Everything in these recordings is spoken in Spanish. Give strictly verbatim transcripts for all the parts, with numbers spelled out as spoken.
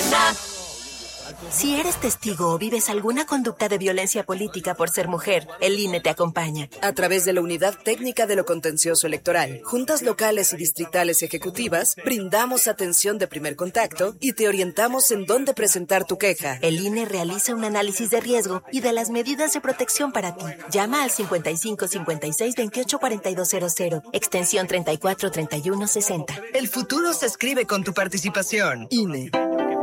Gasolina. Si eres testigo o vives alguna conducta de violencia política por ser mujer, el I N E te acompaña. A través de la Unidad Técnica de lo Contencioso Electoral, juntas locales y distritales ejecutivas, brindamos atención de primer contacto y te orientamos en dónde presentar tu queja. El I N E realiza un análisis de riesgo y de las medidas de protección para ti. Llama al cincuenta y cinco cincuenta y seis veintiocho cuarenta y dos cero cero, extensión treinta y cuatro treinta y uno sesenta. El futuro se escribe con tu participación. I N E.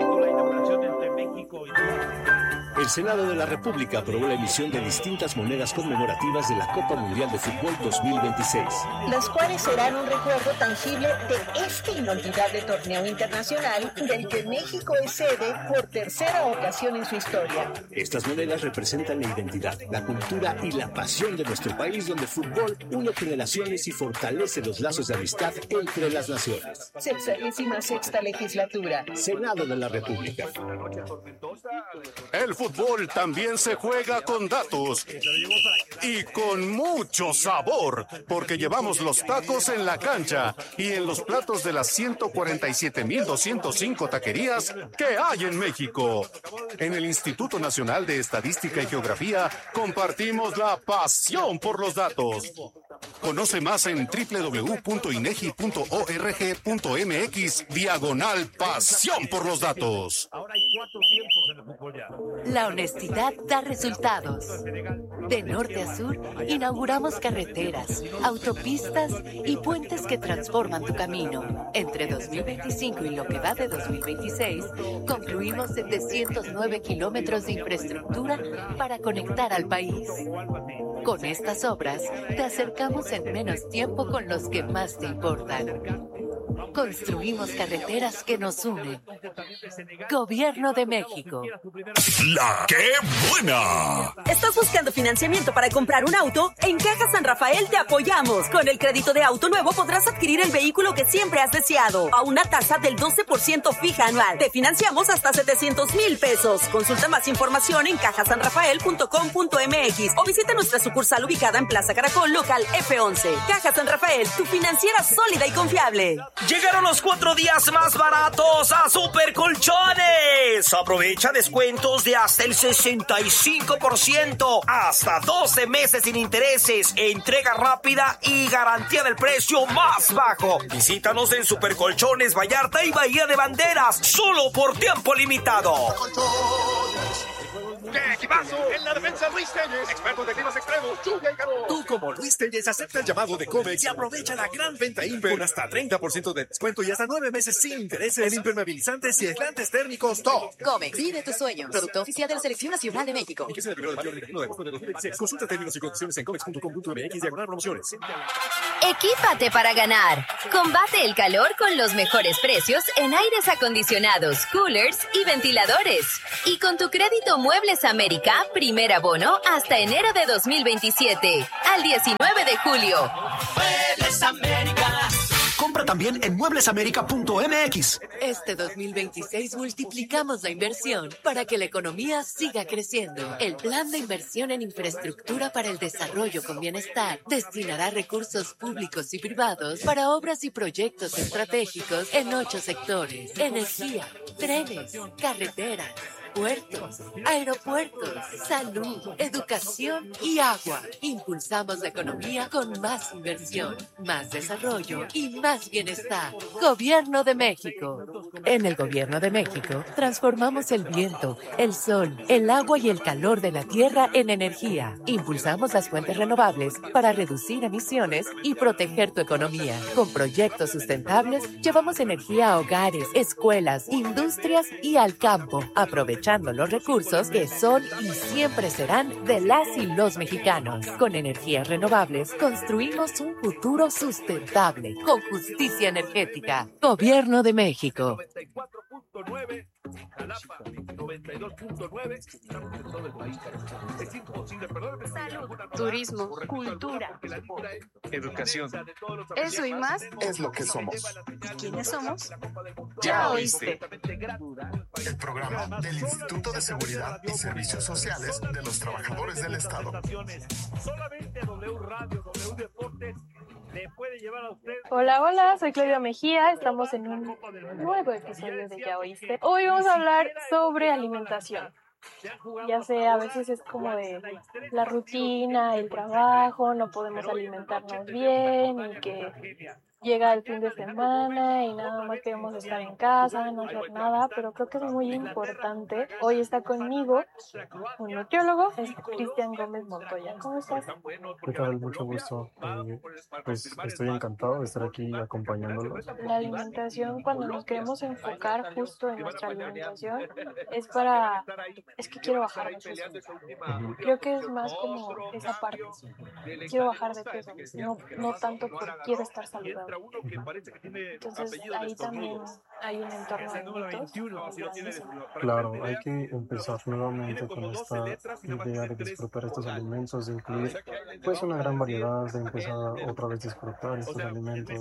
El Senado de la República aprobó la emisión de distintas monedas conmemorativas de la Copa Mundial de Fútbol dos mil veintiséis. Las cuales serán un recuerdo tangible de este inolvidable torneo internacional del que México es sede por tercera ocasión en su historia. Estas monedas representan la identidad, la cultura y la pasión de nuestro país, donde el fútbol une generaciones y fortalece los lazos de amistad entre las naciones. Sexagésima sexta legislatura. Senado de la República. El fútbol también se juega con datos y con mucho sabor, porque llevamos los tacos en la cancha y en los platos de las ciento cuarenta y siete mil doscientas cinco taquerías que hay en México. En el Instituto Nacional de Estadística y Geografía compartimos la pasión por los datos. Conoce más en doble u doble u doble u punto inegi punto org punto mx diagonal pasión por los datos. La honestidad da resultados. De norte a sur, inauguramos carreteras, autopistas y puentes que transforman tu camino. Entre dos mil veinticinco y lo que va de dos mil veintiséis, concluimos setecientos nueve kilómetros de infraestructura para conectar al país. Con estas obras, te acercamos en menos tiempo con los que más te importan. Construimos carreteras que nos unen. Gobierno de México. ¡La qué buena! ¿Estás buscando financiamiento para comprar un auto? En Caja San Rafael te apoyamos. Con el crédito de auto nuevo podrás adquirir el vehículo que siempre has deseado a una tasa del doce por ciento fija anual. Te financiamos hasta setecientos mil pesos. Consulta más información en caja san rafael punto com punto mx o visita nuestra sucursal ubicada en Plaza Caracol, local F once. Caja San Rafael, tu financiera sólida y confiable. Llegaron los cuatro días más baratos a Super Colchones. Aprovecha descuentos de hasta el sesenta y cinco por ciento, hasta doce meses sin intereses, entrega rápida y garantía del precio más bajo. Visítanos en Super Colchones Vallarta y Bahía de Banderas, solo por tiempo limitado. ¡Qué equipazo! En la defensa Luis Telles, experto de climas extremos, lluvia y calor. Tú como Luis Telles acepta el llamado de Comex y aprovecha la gran venta Imper con hasta treinta por ciento de descuento y hasta nueve meses sin intereses en impermeabilizantes y aislantes térmicos top. Comex, vive tus sueños. Producto oficial de la Selección Nacional de México. Consulta términos y condiciones en comex punto com punto mx diagonal promociones. Equípate para ganar. Combate el calor con los mejores precios en aires acondicionados, coolers y ventiladores. Y con tu crédito Muebles América, primer abono hasta enero de dos mil veintisiete, al diecinueve de julio. Muebles América. Compra también en muebles américa punto mx. Este dos mil veintiséis multiplicamos la inversión para que la economía siga creciendo. El Plan de Inversión en Infraestructura para el Desarrollo con Bienestar destinará recursos públicos y privados para obras y proyectos estratégicos en ocho sectores: energía, trenes, carreteras, puertos, aeropuertos, salud, educación y agua. Impulsamos la economía con más inversión, más desarrollo y más bienestar. Gobierno de México. En el Gobierno de México, transformamos el viento, el sol, el agua y el calor de la tierra en energía. Impulsamos las fuentes renovables para reducir emisiones y proteger tu economía. Con proyectos sustentables, llevamos energía a hogares, escuelas, industrias y al campo, aprovechando los recursos que son y siempre serán de las y los mexicanos. Con energías renovables, construimos un futuro sustentable, con justicia energética. Gobierno de México. noventa y cuatro punto nueve, Jalapa, noventa y dos punto nueve, estamos en todo el país. Es imposible, perdón. Salud, turismo, cultura, educación. Eso y más Es lo que somos. ¿Y quiénes somos? Ya oíste. El programa del Instituto de Seguridad y Servicios Sociales de los Trabajadores del Estado. Solamente W Radio, W Deportes. Hola, hola, soy Claudia Mejía, estamos en un nuevo episodio de Ya Oíste. Hoy vamos a hablar sobre alimentación. Ya sé, a veces es como de la rutina, el trabajo, no podemos alimentarnos bien y que llega el fin de semana y nada más queremos estar en casa, no hacer nada, pero creo que es muy importante. Hoy está conmigo un nutriólogo, es Cristian Gómez Montoya. ¿Cómo estás? ¿Qué tal? Mucho gusto. Eh, pues estoy encantado de estar aquí acompañándolos. La alimentación, cuando nos queremos enfocar justo en nuestra alimentación, es para, es que quiero bajar de peso. Creo que es más como esa parte. Quiero bajar de peso, no, no tanto porque quiero estar saludable. Entonces ahí también hay un entorno de mitos. Claro, hay que empezar nuevamente con esta idea de disfrutar estos alimentos, de incluir pues una gran variedad, de empezar otra vez a disfrutar estos alimentos,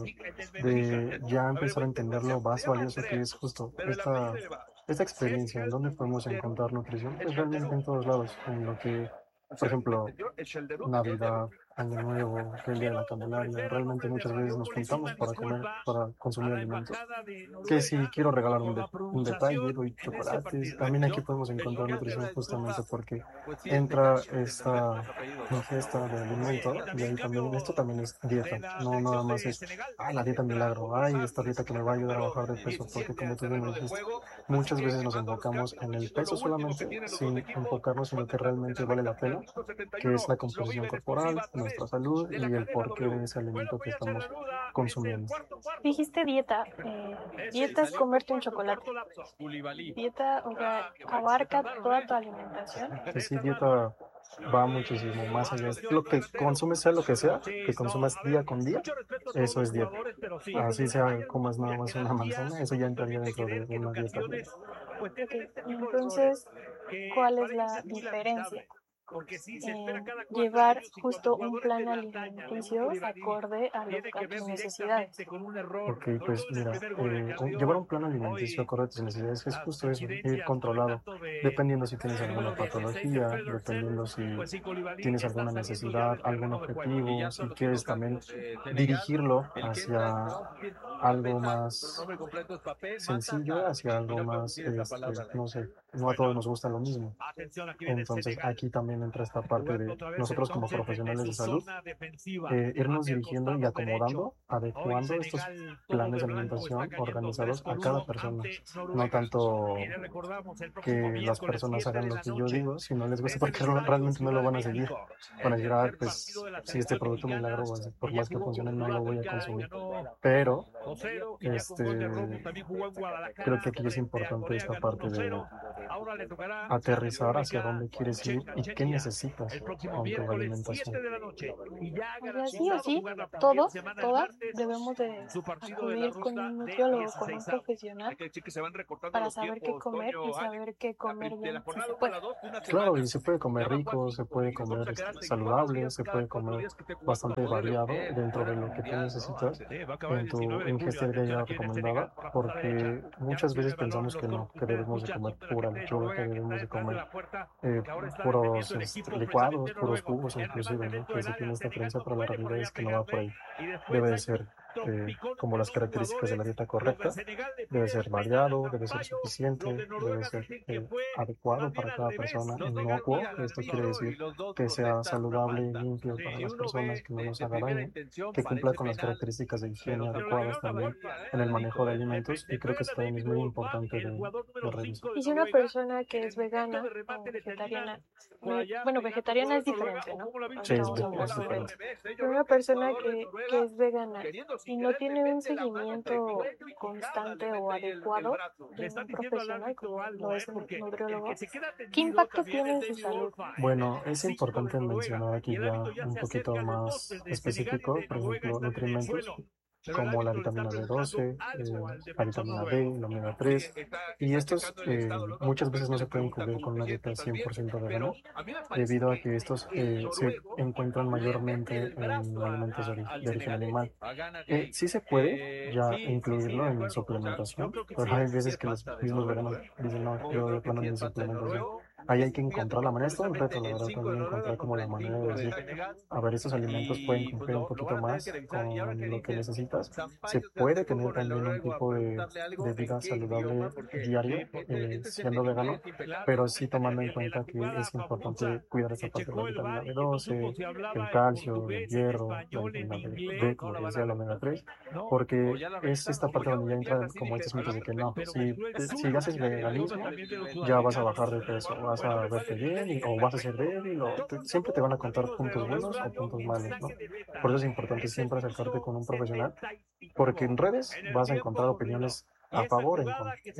de ya empezar a entender lo más valioso que es justo esta, esta experiencia, en donde podemos encontrar nutrición, pues realmente en todos lados, en lo que, por ejemplo, Navidad, Año Nuevo, el Día de la Candelaria, realmente muchas veces nos juntamos para comer, para consumir alimentos. Que si quiero regalar un, de, un detalle, doy chocolates, también aquí podemos encontrar nutrición justamente porque entra esta ingesta de alimento y ahí también, esto también es dieta, no nada más es, ah, la dieta milagro, ay, esta dieta que me va a ayudar a bajar de peso, porque como tú bien dijiste, muchas veces nos enfocamos en el peso solamente, sin enfocarnos en lo que realmente vale la pena, que es la composición corporal, nuestra salud y el porqué de ese alimento que estamos consumiendo. Dijiste dieta. Eh, dieta es comerte un chocolate. Dieta, o sea, abarca toda tu alimentación. Que sí, dieta va muchísimo más allá. Lo que consumes, sea lo que sea, que consumas día con día, eso es dieta. Así sea, comas nada más una manzana, eso ya entraría dentro de una dieta. Okay. Entonces, ¿cuál es la diferencia? Eh, llevar justo un plan alimenticio acorde a, lo, a tus necesidades. Ok, pues mira, eh, un, llevar un plan alimenticio acorde a tus necesidades es justo eso, ir controlado, dependiendo si tienes alguna patología, dependiendo si tienes alguna necesidad, algún objetivo, si quieres también dirigirlo hacia algo más sencillo, hacia algo más, este, no sé, no a todos nos gusta lo mismo. Entonces aquí también entra esta parte de nosotros como profesionales de salud, eh, irnos dirigiendo y acomodando, adecuando estos planes de alimentación organizados a cada persona. No tanto que las personas hagan lo que yo digo, si no les gusta, porque realmente no lo van a seguir. Van a decir, ah, pues si este producto milagro, pues, por más que funcione, no lo voy a consumir. Pero este, creo que aquí es importante esta parte de aterrizar hacia dónde quieres ir y qué necesitas con tu alimentación. O sea, sí o sí, todos, todas debemos de acudir con un nutriólogo, con un profesional, para saber qué comer y saber qué comer bien, si se puede. Claro, y se puede comer rico, se puede comer este, saludable, se puede comer bastante variado dentro de lo que tú necesitas en tu ingesta diaria recomendada, porque muchas veces pensamos que no, que debemos de comer pura lechuga, que debemos de comer eh, puros este, licuados, puros jugos inclusive, ¿no? Que se tiene esta creencia, pero la realidad es que no va por ahí. Debe de ser eh, como las características de la dieta correcta, debe ser variado, debe ser suficiente, debe ser eh, adecuado para cada persona, inocuo, esto quiere decir que sea saludable y limpio para las personas, que no nos haga daño, que cumpla con las características de higiene adecuadas también en el manejo de alimentos, y creo que esto también es muy importante de, de revisar. Y si una persona que es vegana o vegetariana, bueno, vegetariana es diferente, ¿no? Sí, es, es diferente. Pero una persona que, que es vegana y no tiene un seguimiento constante o adecuado de un profesional como lo es un nutriólogo, ¿qué impacto tiene en su salud? Bueno, es importante mencionar aquí ya un poquito más específico, por ejemplo, nutrimentos como la vitamina B doce, eh, la vitamina D, la omega tres, y estos eh, muchas veces no se pueden cubrir con una dieta cien por ciento vegana, debido a que estos eh, se encuentran mayormente en alimentos de, ori de origen animal. Eh, sí se puede ya incluirlo en suplementación, pero hay veces que los mismos veganos dicen, no, yo de plano en suplementación. ahí hay que encontrar la manera, es todo un reto, la verdad, también encontrar como la manera de decir, a ver, estos alimentos pueden cumplir un poquito más con lo que necesitas. Se puede tener también un tipo de, de vida saludable diario, eh, siendo vegano, pero sí tomando en cuenta que es importante cuidar esta parte de la vitamina B doce, el calcio, el hierro, la vitamina D, como les decía, la omega tres, porque es esta parte donde ya entran como estos mitos de que no, si, si haces veganismo, ya vas a bajar de peso, vas a verte bien y, o vas a ser débil, o te, siempre te van a contar puntos buenos o puntos malos, ¿no? Por eso es importante siempre acercarte con un profesional, porque en redes vas a encontrar opiniones a favor, en,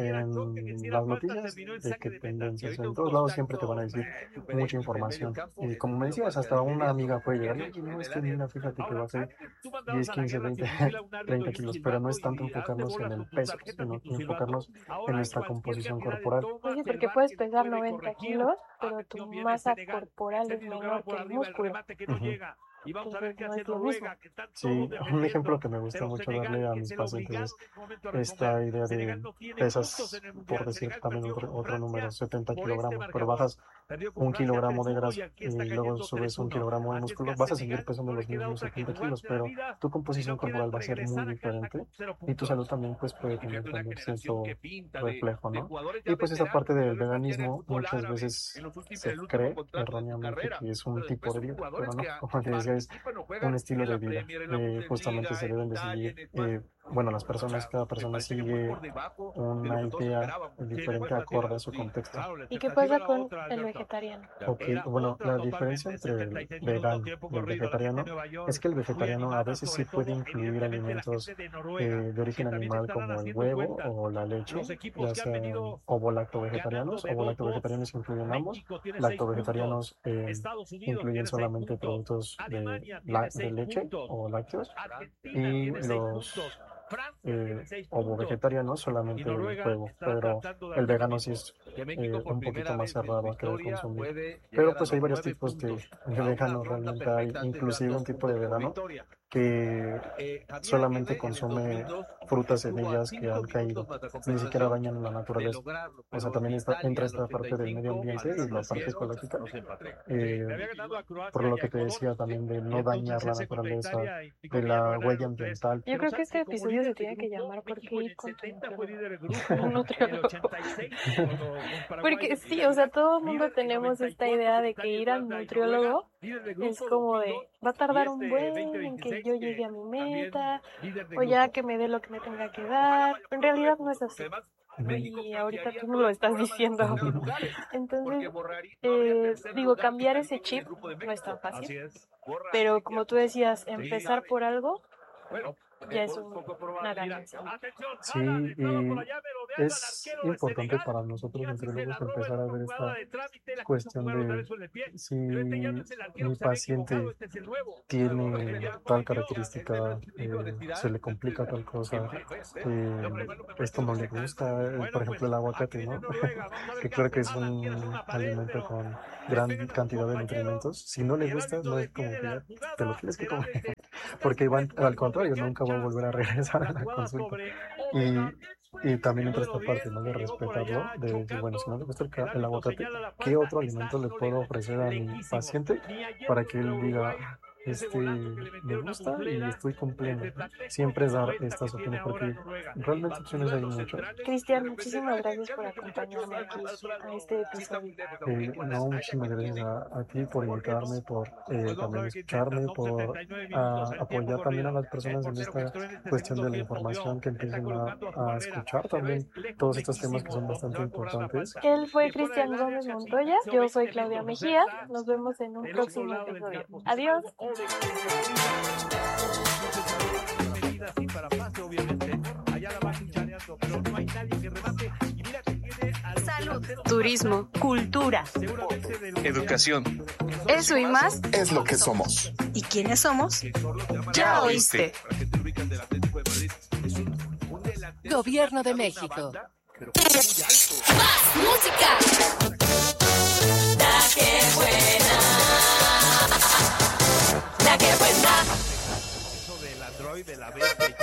en las noticias de que tendencias, en todos lados siempre te van a decir mucha información. Y como me decías, hasta una amiga puede llegar, oye, no, es que mira, fíjate que va a ser diez, quince, veinte, treinta kilos, pero no es tanto enfocarnos en el peso, sino enfocarnos en nuestra composición corporal. Oye, porque puedes pesar noventa kilos, pero tu masa corporal es menor que el músculo. Uh-huh. Y vamos a ver qué No hace es lo Noruega. mismo. Sí, un ejemplo que me gusta mucho darle a mis pacientes es esta idea de pesas, por decir también otro, otro número, setenta kilogramos, pero bajas un kilogramo de grasa y luego subes un kilogramo de músculo, vas a seguir pesando los mismos setenta kilos, pero tu composición corporal va a ser muy diferente y tu salud también pues puede tener también cierto reflejo, ¿no? Y pues esa parte del veganismo muchas veces se cree erróneamente que es un tipo de dieta, pero no, como te decía, es un estilo de vida. Eh, justamente se deben de seguir, eh, bueno, las personas, cada persona sigue una idea diferente acorde a su contexto. ¿Y qué pasa con el vegetariano? Ok, bueno, la diferencia entre el vegano y el vegetariano es que el vegetariano a veces sí puede incluir alimentos eh, de origen animal como el huevo o la leche, ya sean ovo-lacto-vegetarianos. Ovo-lacto-vegetarianos incluyen ambos, lacto-vegetarianos eh, incluyen solamente productos de La, de leche o lácteos, y los eh, ovo vegetarianos solamente el huevo, pero el vegano sí es eh, un poquito más cerrado a querer consumir. Pero pues hay varios tipos de, de veganos, realmente hay inclusive un tipo de vegano que solamente consume frutas, semillas que han caído, ni siquiera dañan la naturaleza. O sea, también está, entra esta parte del medio ambiente y la parte ecológica, eh, por lo que te decía también de no dañar la naturaleza, de la huella ambiental. Yo creo que este episodio se tiene que llamar ¿Por qué ir con tu nutriólogo? Porque sí, o sea, todo el mundo tenemos esta idea de que ir al nutriólogo es como de, va a tardar un buen en que yo llegue a mi meta, o ya que me dé lo que me tenga que dar. En realidad no es así. Y ahorita tú me lo estás diciendo. Entonces, eh, digo, cambiar ese chip no es tan fácil. Pero como tú decías, empezar por algo ya es un, una ganancia. Sí, y es importante para nosotros nutriólogos empezar a ver esta cuestión de si mi paciente tiene tal característica, eh, se le complica tal cosa, eh, esto no le gusta, eh, por ejemplo el aguacate, ¿no? Que claro que es un alimento con gran cantidad de nutrimentos. Si no le gusta, no es como que te lo tienes que comer, porque van, al contrario, nunca va a volver a regresar a la consulta. Y, y también entra esta parte, ¿no? De respetarlo, de decir, bueno, si no le gusta el, el aguacate, ¿qué otro alimento le puedo ofrecer a mi paciente para que él diga, este, me gusta y estoy cumpliendo? Siempre es dar estas opciones, porque realmente opciones hay muchas. Cristian, muchísimas gracias por acompañarme aquí a este episodio. Eh, no, muchísimas gracias a, a ti por invitarme, por eh, también escucharme, por a, apoyar también a las personas en esta cuestión de la información, que empiecen a, a escuchar también todos estos temas que son bastante importantes. Él fue Cristian Gómez Montoya, yo soy Claudia Mejía, nos vemos en un próximo episodio. Adiós. Salud, turismo, cultura, educación. Eso y más Es lo que somos. ¿Y quiénes somos? Ya oíste. Gobierno de México. ¡Más música! La que buena. La que buena. Eso del Android, de la venta